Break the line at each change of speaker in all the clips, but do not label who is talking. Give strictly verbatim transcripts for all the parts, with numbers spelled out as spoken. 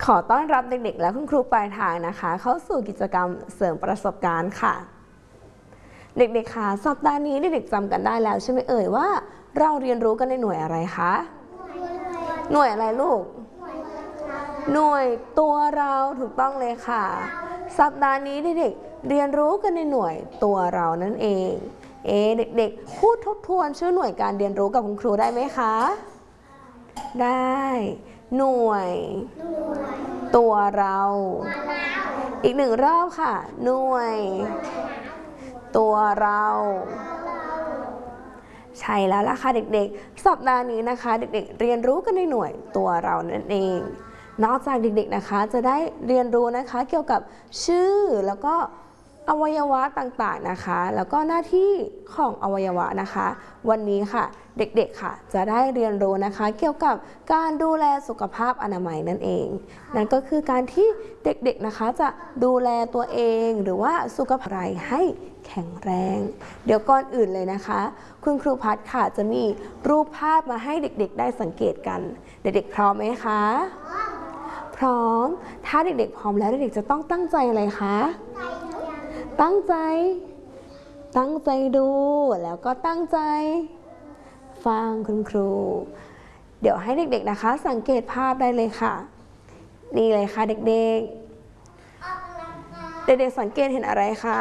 ขอต้อนรับเด็กๆและคุณครูปลายทางนะคะเข้าสู่กิจกรรมเสริมประสบการณ์ค่ะเด็กๆค่ะสัปดาห์นี้เด็กๆจำกันได้แล้วใช่ไหมเอ่ยว่าเราเรียนรู้กันในหน่วยอะไรคะหน่วยอะไรลูกหน่วยตัวเราถูกต้องเลยค่ะสัปดาห์นี้เด็กๆเรียนรู้กันในหน่วยตัวเรานั่นเองเอ๊เด็กๆพูดทบทวนชื่อหน่วยการเรียนรู้กับคุณครูได้ไหมคะได้หน่วยตัวเราอีกหนึ่งรอบค่ะหน่วยตัวเราใช่แล้วล่ะค่ะเด็กๆสัปดาห์นี้นะคะเด็กๆเรียนรู้กันในหน่วยตัวเรานั่นเองนอกจากเด็กๆนะคะจะได้เรียนรู้นะคะเกี่ยวกับชื่อแล้วก็อวัยวะต่างๆนะคะแล้วก็หน้าที่ของอวัยวะนะคะวันนี้ค่ะเด็กๆค่ะจะได้เรียนรู้นะคะเกี่ยวกับการดูแลสุขภาพอนามัยนั่นเองนั่นก็คือการที่เด็กๆนะคะจะดูแลตัวเองหรือว่าสุขภาพให้แข็งแรงเดี๋ยวก่อนอื่นเลยนะคะคุณครูพัฒน์ค่ะจะมีรูปภาพมาให้เด็กๆได้สังเกตกันเด็กๆพร้อมไหมคะพร้อมถ้าเด็กๆพร้อมแล้วเด็กๆจะต้องตั้งใจอะไรคะตั้งใจตั้งใจดูแล้วก็ตั้งใจฟังคุณครูเดี๋ยวให้เด็กๆนะคะสังเกตภาพได้เลยค่ะนี่เลยค่ะเด็กๆเด็กๆสังเกตเห็นอะไรคะ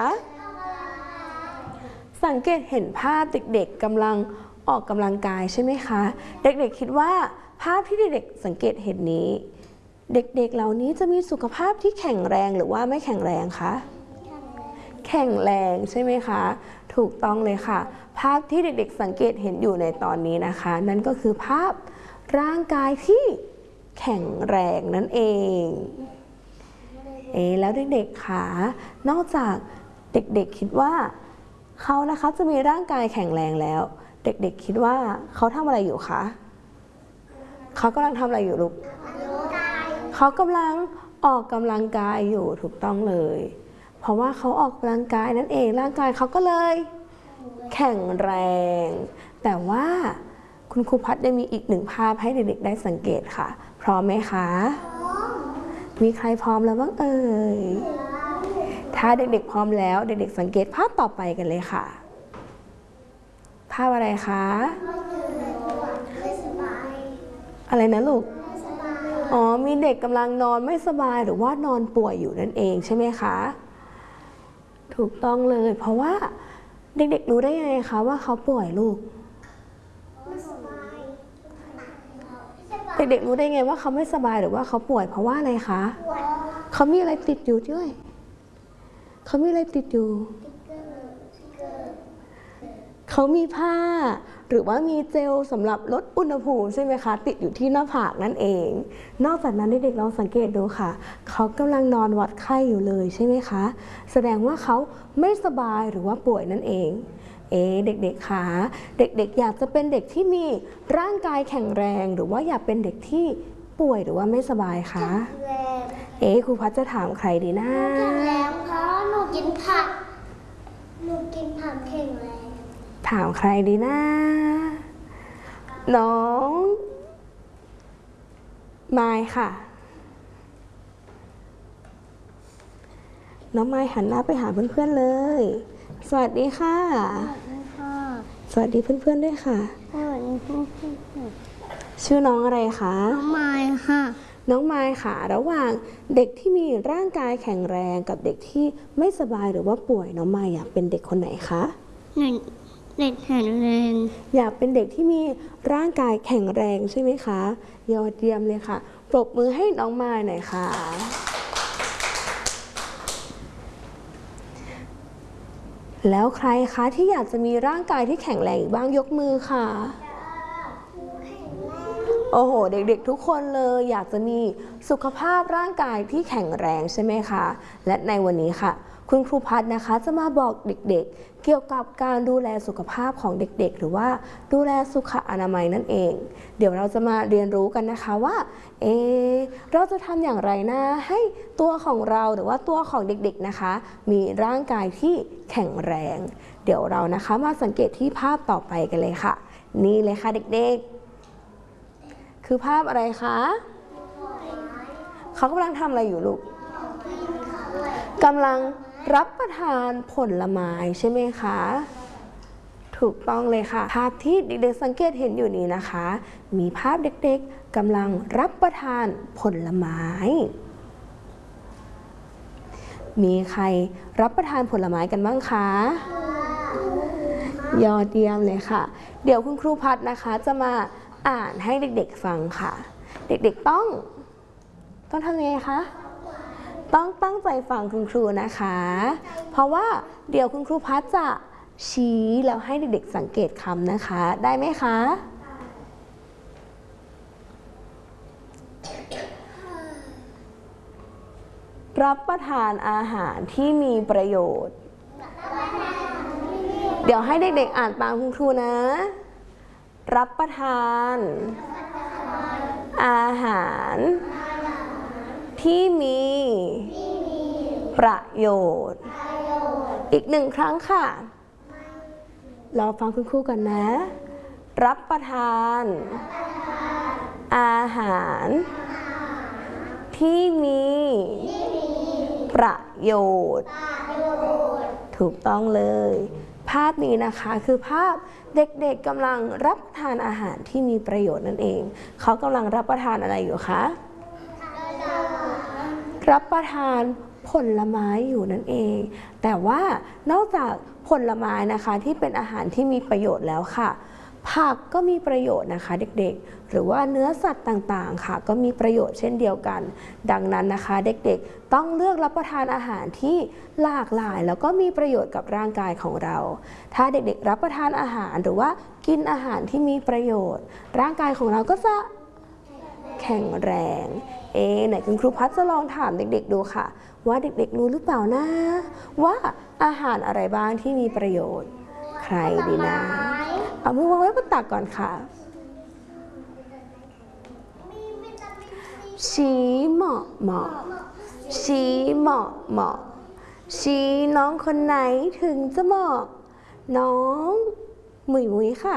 สังเกตเห็นภาพเด็กๆกำลังออกกำลังกายใช่ไหมคะเด็กๆคิดว่าภาพที่เด็กๆสังเกตเห็นนี้เด็กๆเหล่านี้จะมีสุขภาพที่แข็งแรงหรือว่าไม่แข็งแรงคะแข็งแรงใช่ไหมคะถูกต้องเลยค่ะภาพที่เด็กๆสังเกตเห็นอยู่ในตอนนี้นะคะนั่นก็คือภาพร่างกายที่แข็งแรงนั่นเองเอ๊แล้วเด็กๆค่ะนอกจากเด็กๆคิดว่าเขานะคะจะมีร่างกายแข็งแรงแล้วเด็กๆคิดว่าเขาทำอะไรอยู่คะเขากำลังทำอะไรอยู่ลูกเขากำลังออกกำลังกายอยู่ถูกต้องเลยเพราะว่าเขาออกกำลังกายนั่นเองร่างกายเขาก็เลยแข็งแรงแต่ว่าคุณครูพัฒน์ได้มีอีกหนึ่งภาพให้เด็กๆได้สังเกตค่ะพร้อมไหมคะมีใครพร้อมแล้วบ้างเอ่ยถ้าเด็กๆพร้อมแล้วเด็กๆสังเกตภาพต่อไปกันเลยค่ะภาพอะไรคะอะไรนะลูกอ๋อมีเด็กกำลังนอนไม่สบายหรือว่านอนป่วยอยู่นั่นเองใช่ไหมคะถูกต้องเลยเพราะว่าเด็กๆรู้ได้ยังไงคะว่าเขาป่วยลูกเด็กๆรู้ได้ไงว่าเขาไม่สบายหรือว่าเขาป่วยเพราะว่าอะไรคะเขามีอะไรติดอยู่ด้วยเขามีอะไรติดอยู่เขามีผ้าหรือว่ามีเจลสำหรับลดอุณหภูมิใช่ไหมคะติดอยู่ที่หน้าผากนั่นเองนอกจากนั้นเด็กๆลองสังเกตดูค่ะเขากำลังนอนวัดไข้อยู่เลยใช่ไหมคะแสดงว่าเขาไม่สบายหรือว่าป่วยนั่นเองเอ๊เด็กๆคะเด็กๆอยากจะเป็นเด็กที่มีร่างกายแข็งแรงหรือว่าอยากเป็นเด็กที่ป่วยหรือว่าไม่สบายคะเอ๊ครูพัฒน์จะถามใครดีนะ
แข็งแรงเพราะหนูกินผักหนูกินผักแข็งแรง
ถามใครดีนะน้องไมค์ค่ะน้องไมค์หันหน้าไปหาเพื่อนๆเลยสวัสดีค่ะสวัสดีเพื่อนๆด้วยค่ะ
สวัสดีเพื่อน
ๆชื่อน้องอะไรคะ
น้องไมค์ค่ะ
น้องไมค์ค่ะระหว่างเด็กที่มีร่างกายแข็งแรงกับเด็กที่ไม่สบายหรือว่าป่วยน้องไมค์อยากเป็นเด็กคนไหนคะ
เด็กแข็งแรง
อยากเป็นเด็กที่มีร่างกายแข็งแรงใช่ไหมคะยอดเยี่ยมเลยค่ะปรบมือให้น้องไมค์หน่อยค่ะแล้วใครคะที่อยากจะมีร่างกายที่แข็งแรงอีกบ้างยกมือค่ะโอ้โหเด็กๆทุกคนเลยอยากจะมีสุขภาพร่างกายที่แข็งแรงใช่ไหมคะและในวันนี้ค่ะคุณครูพัฒน์นะคะจะมาบอกเด็กๆเกี่ยวกับการดูแลสุขภาพของเด็กๆหรือว่าดูแลสุขอนามัยนั่นเองเดี๋ยวเราจะมาเรียนรู้กันนะคะว่าเอเราจะทำอย่างไรนะให้ตัวของเราหรือว่าตัวของเด็กๆนะคะมีร่างกายที่แข็งแรงเดี๋ยวเรานะคะมาสังเกตที่ภาพต่อไปกันเลยค่ะนี่เลยค่ะเด็กๆคือภาพอะไรคะเขากำลังทำอะไรอยู่ลูกกำลังรับประทานผลไม้ใช่ไหมคะถูกต้องเลยค่ะภาพที่เด็กๆสังเกตเห็นอยู่นี้นะคะ มีภาพเด็กๆกำลังรับประทานผลไม้ มีใครรับประทานผลไม้กันบ้างคะยอดเยี่ยมเลยค่ะเดี๋ยวคุณครูพัดนะคะจะมาอ่านให้เด็กๆฟังค่ะเด็กๆต้องต้องทำยังไงคะต้องตั้งใจฟังคุณครูนะคะเพราะว่าเดี๋ยวคุณครูพัดจะชี้แล้วให้เด็กๆสังเกตคำนะคะได้ไหมคะรับประทานอาหารที่มีประโยชน์เดี๋ยวให้เด็กๆอ่านตามคุณครูนะรับประทานอาหารที่มีประโยชน์อีกหนึ่งครั้งค่ะรอฟังคุณครูก่อนนะรับประทานอาหารที่มีประโยชน์ถูกต้องเลยภาพนี้นะคะคือภาพเด็กๆกำลังรับประทานอาหารที่มีประโยชน์นั่นเองเขากำลังรับประทานอะไรอยู่คะรับประทานผลไม้อยู่นั่นเองแต่ว่านอกจากผลไม้นะคะที่เป็นอาหารที่มีประโยชน์แล้วค่ะผักก็มีประโยชน์นะคะเด็กๆหรือว่าเนื้อสัตว์ต่างๆค่ะก็มีประโยชน์เช่นเดียวกันดังนั้นนะคะเด็กๆต้องเลือกรับประทานอาหารที่หลากหลายแล้วก็มีประโยชน์กับร่างกายของเราถ้าเด็กๆรับประทานอาหารหรือว่ากินอาหารที่มีประโยชน์ร่างกายของเราก็จะแข็งแรงเอ๊ะไหนคุณครูพัดจะลองถามเด็กๆดูค่ะว่าเด็กๆรู้หรือเปล่านะว่าอาหารอะไรบ้างที่มีประโยชน์ใครดีนะเอามือวางไว้บนตักก่อนค่ะชี้เหมาะเหมาะชี้เหมาะเหมาะชี้น้องคนไหนถึงจะเหมาะน้องหมุยหมุยค่ะ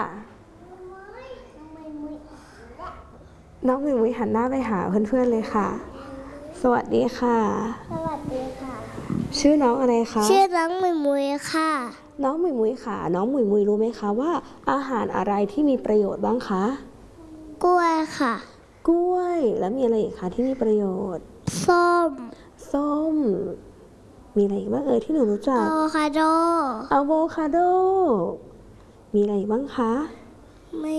น้องหมุยหมุยหันหน้าไปหาเพื่อนๆเลยค่ะสวัสดีค่ะ
สวัสดีค่ะ
ชื่อน้องอะไรคะ
ชื่อน้องมุยมุยค่ะ
น้องหมุยหมุยค่ะน้องหมุยหมุยรู้ไหมคะว่าอาหารอะไรที่มีประโยชน์บ้างคะ
กล้วยค่ะ
กล้วยแล้วมีอะไรอีกคะที่มีประโยชน์
ส้ม
ส้มมีอะไรอีกบ้างเอ่ยที่หนูรู้จัก
อะโวคาโด
อะโวคาโดมีอะไรอีกบ้างคะ
มี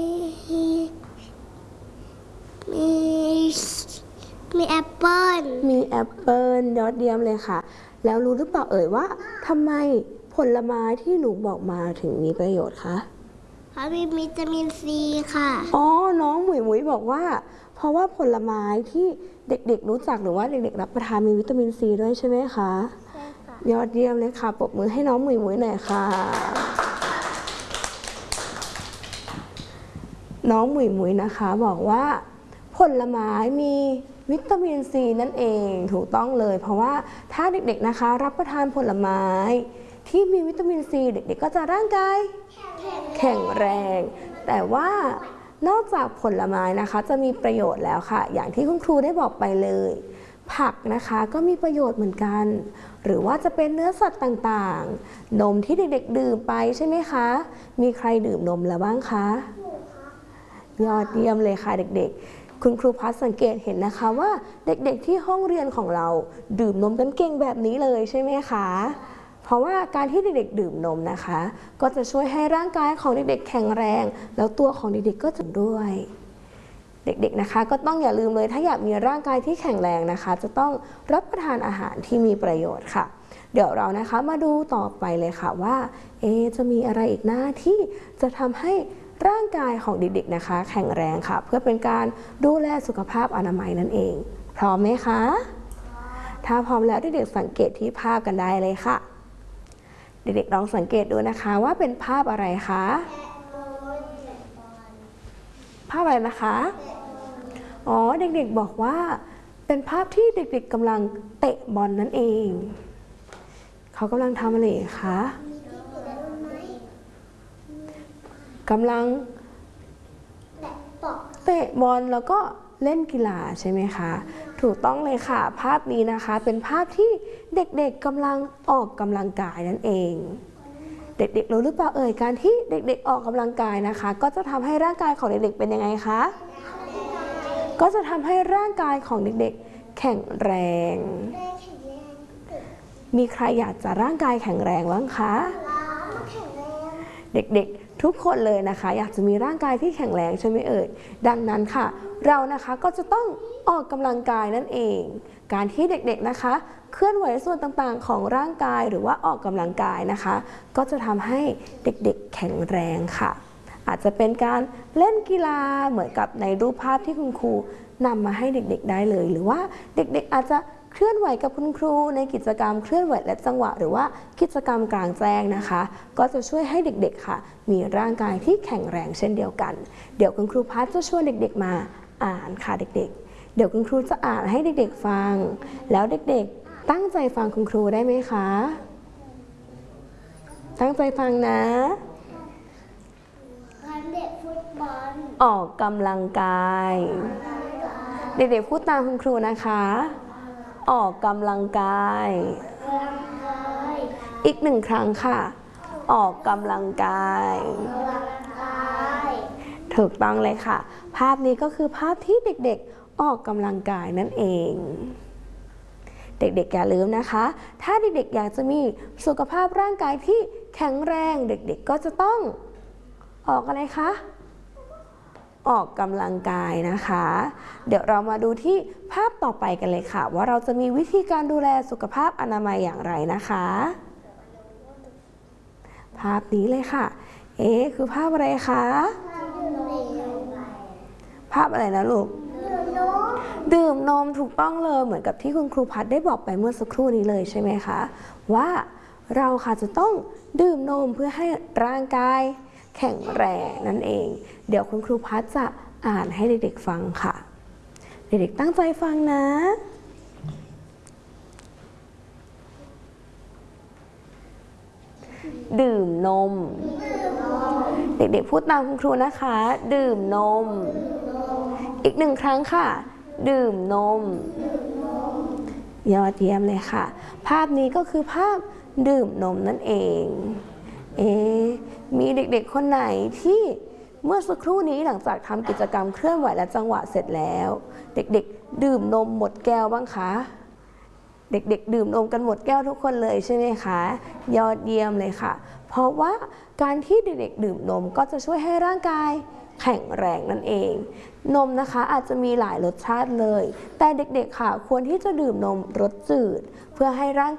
มีมีแอปเปิ้ล
มีแอปเปิ้ลยอดเยี่ยมเลยค่ะแล้วรู้หรือเปล่าเอ่ยว่าทำไมผลไม้ที่หนูบอกมาถึงมีประโยชน์คะ
เพราะมีวิตามินซีค่ะ
อ๋อน้องหมุยหมุยบอกว่าเพราะว่าผลไม้ที่เด็กๆรู้จักหรือว่าเด็กๆรับประทานมีวิตามินซีด้วยใช่ไหมคะ
ใช่ค่ะ
ยอดเยี่ยมเลยค่ะปรบมือให้น้องหมุยหมุยหน่อยค่ะน้องหมุยหมุยนะคะบอกว่าผลไม้มีวิตามินซีนั่นเองถูกต้องเลยเพราะว่าถ้าเด็กๆนะคะรับประทานผลไม้ที่มีวิตามินซีเด็กๆก็จะร่างกายแข็งแรงแต่ว่านอกจากผลไม้นะคะจะมีประโยชน์แล้วค่ะอย่างที่คุณครูได้บอกไปเลยผักนะคะก็มีประโยชน์เหมือนกันหรือว่าจะเป็นเนื้อสัตว์ต่างๆนมที่เด็กๆดื่มไปใช่ไหมคะมีใครดื่มนมแล้วบ้างคะยอดเยี่ยมเลยค่ะเด็กๆคุณครูพัดสังเกตเห็นนะคะว่าเด็กๆที่ห้องเรียนของเราดื่มนมกันเก่งแบบนี้เลยใช่ไหมคะเพราะว่าการที่เด็กๆดื่มนมนะคะก็จะช่วยให้ร่างกายของเด็กๆแข็งแรงแล้วตัวของเด็กๆก็จะด้วยเด็กๆนะคะก็ต้องอย่าลืมเลยถ้าอยากมีร่างกายที่แข็งแรงนะคะจะต้องรับประทานอาหารที่มีประโยชน์ค่ะเดี๋ยวเรานะคะมาดูต่อไปเลยค่ะว่าเอ๊ะจะมีอะไรอีกหน้าที่จะทำให้ร่างกายของเด็กๆนะคะแข็งแรงค่ะเพื่อเป็นการดูแลสุขภาพอนามัยนั่นเองพร้อมไหมคะถ้าพร้อมแล้วเด็กๆสังเกตที่ภาพกันได้เลยค่ะเด็กๆลองสังเกตดูนะคะว่าเป็นภาพอะไรคะภาพอะไรนะคะอ๋อเด็กๆบอกว่าเป็นภาพที่เด็กๆกำลังเตะบอลนั่นเองเขากำลังทำอะไรคะกำลังเตะบอลแล้วก็เล่นกีฬาใช่ไหมคะถูกต้องเลยค่ะภาพนี้นะคะเป็นภาพที่เด็กๆกำลังออกกำลังกายนั่นเองเด็กๆรู้หรือเปล่าเอ่ยการที่เด็กๆออกกำลังกายนะคะก็จะทำให้ร่างกายของเด็กๆเป็นยังไงคะก็จะทำให้ร่างกายของเด็กๆแข็งแรงมีใครอยากจะร่างกายแข็งแรงบ้างคะเด็กๆทุกคนเลยนะคะอยากจะมีร่างกายที่แข็งแรงใช่ไหมเอ่ยดังนั้นค่ะเรานะคะก็จะต้องออกกำลังกายนั่นเองการที่เด็กๆนะคะเคลื่อนไหวส่วนต่างๆของร่างกายหรือว่าออกกำลังกายนะคะก็จะทำให้เด็กๆแข็งแรงค่ะอาจจะเป็นการเล่นกีฬาเหมือนกับในรูปภาพที่คุณครูนำมาให้เด็กๆได้เลยหรือว่าเด็กๆอาจจะเคลื่อนไหวกับคุณครูในกิจกรรมเคลื่อนไหวและจังหวะหรือว่ากิจกรรมกลางแจ้งนะคะก็จะช่วยให้เด็กๆค่ะมีร่างกายที่แข็งแรงเช่นเดียวกันเดี๋ยวคุณครูพัชจะชวนเด็กๆมาอ่านค่ะเด็กๆเดี๋ยวคุณครูจะอ่านให้เด็กๆฟังแล้วเด็กๆตั้งใจฟังคุณครูได้ไหมคะตั้งใจฟังนะ
เด็กฟุตบอล
ออกกำลังกายเด็กๆพูดตามคุณครูนะคะออกกำลังกายอีกหนึ่งครั้งค่ะออกกำลังกายถูกต้องเลยค่ะภาพนี้ก็คือภาพที่เด็กๆออกกำลังกายนั่นเองเด็กๆอย่าลืมนะคะถ้าเด็กๆอยากจะมีสุขภาพร่างกายที่แข็งแรงเด็กๆก็จะต้องออกอะไรคะออกกำลังกายนะคะเดี๋ยวเรามาดูที่ภาพต่อไปกันเลยค่ะว่าเราจะมีวิธีการดูแลสุขภาพอนามัยอย่างไรนะคะภาพนี้เลยค่ะเอ๊ะคือภาพอะไรคะภาพอะไรนะลูกดื่มนมถูกต้องเลยเหมือนกับที่คุณครูพัดได้บอกไปเมื่อสักครู่นี้เลยใช่ไหมคะว่าเราค่ะจะต้องดื่มนมเพื่อให้ร่างกายแข็งแรงนั่นเองเดี๋ยวคุณครูพัดจะอ่านให้เด็กๆฟังค่ะเด็กๆตั้งใจฟังนะดื่มนมเด็กๆพูดตามคุณครูนะคะดื่มนมอีกหนึ่งครั้งค่ะดื่มนมยอดเยี่ยมเลยค่ะภาพนี้ก็คือภาพดื่มนมนั่นเองเอ๊ะมีเด็กๆคนไหนที่เมื่อสักครู่นี้หลังจากทำกิจกรรมเคลื่อนไหวและจังหวะเสร็จแล้วเด็กๆดื่มนมหมดแก้วบ้างคะเด็กๆดื่มนมกันหมดแก้วทุกคนเลยใช่ไหมคะยอดเยี่ยมเลยค่ะเพราะว่าการที่เด็กๆดื่มนมก็จะช่วยให้ร่างกายแข็งแรงนั่นเองนมนะคะอาจจะมีหลายรสชาติเลยแต่เด็กๆค่ะควรที่จะดื่มนมรสจืดเพื่อให้ร่าง